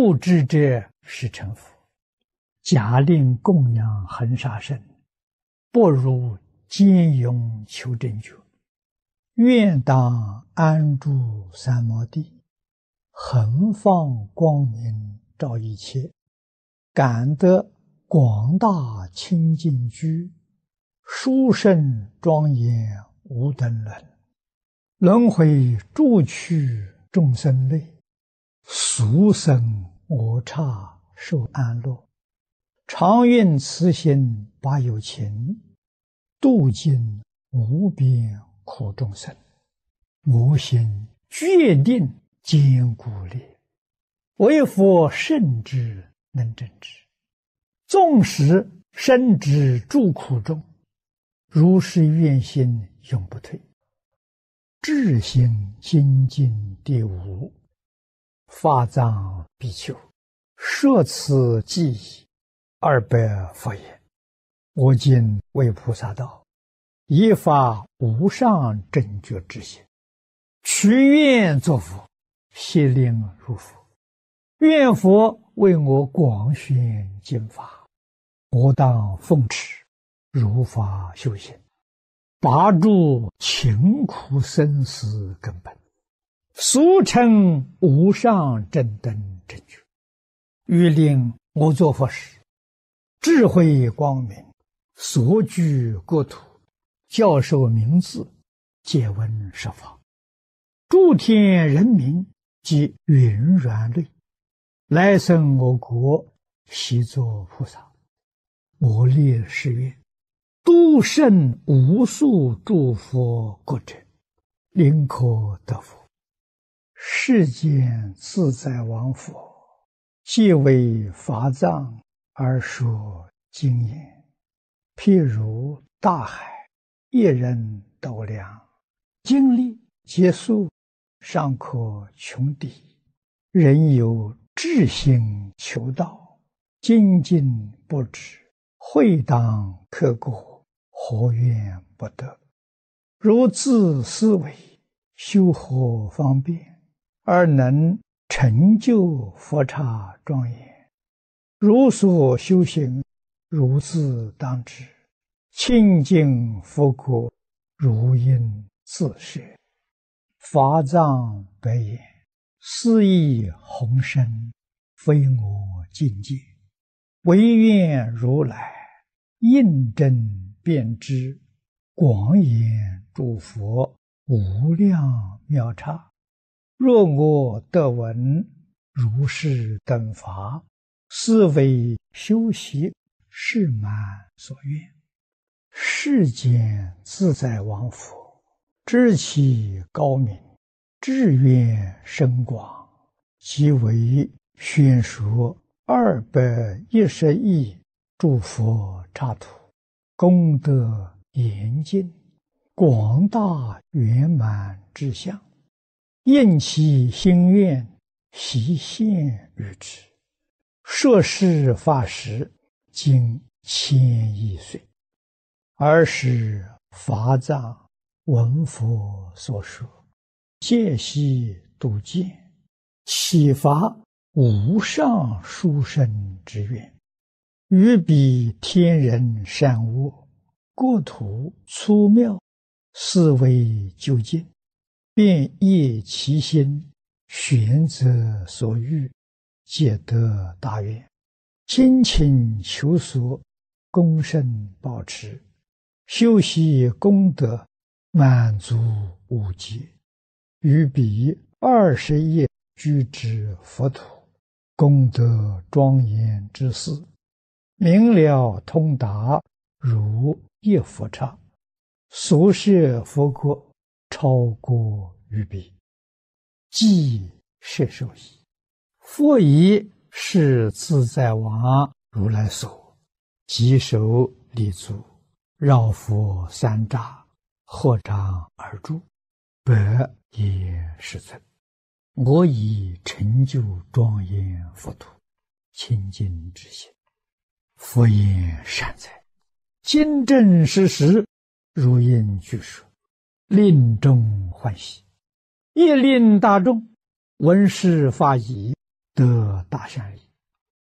不知者是成佛。假令供养恒沙身，不如坚勇求正觉。愿当安住三摩地，恒放光明照一切，感得广大清净居，殊胜庄严无等伦。轮回诸趣众生类，俗生我刹受安乐。常愿慈心把有情，度尽无边苦众生。我心决定坚固力，为佛圣之能正之。纵使身之诸苦中，如是愿心永不退。至心精进第五，法藏比丘，摄此记忆200佛言：我今为菩萨道，以发无上正觉之心，许愿作佛，悉令入佛。愿佛为我广宣经法，我当奉持，如法修行，拔除勤苦生死根本，俗称无上正等正觉。欲令我作佛时，智慧光明，所居国土，教授名字，借闻十方，诸天人民及云软类，来生我国，悉作菩萨。我立誓愿，度胜无数诸佛国者，临可得佛。世间自在王佛，既为法藏而说经言，譬如大海，一人斗量，经历结束，尚可穷底。人有至心求道，精进不止，会当刻过，何怨不得？如自思维，修何方便，而能成就佛刹庄严？如所修行，如自当知，清净佛国，如应自设。法藏白言：斯亦宏深，非我境界，唯愿如来印证遍知，广演诸佛无量妙刹。若我得闻如是等法，是为修习是满所愿。世间自在王佛，知其高明，志愿深广，即为宣说210亿诸佛刹土，功德严尽，广大圆满之相，应其心愿，悉现于之。摄事法时，经1000亿岁，尔时法藏闻佛所说，戒悉度见，启发无上殊胜之愿，于彼天人善恶，国土粗妙，思维究竟，便业其心，选择所欲，皆得大愿，精勤求索，功胜保持，修习功德，满足无极。于彼20亿居之佛土，功德庄严之事，明了通达，如一佛刹。所设佛国，超过于彼，即摄受矣。佛以是自在王如来所，即手立足，绕佛三匝，合掌而住，百也是尊。我以成就庄严佛土，清净之心。佛言善哉，今正实实，如应具说，令众欢喜，亦令大众闻是法已， 得大善意。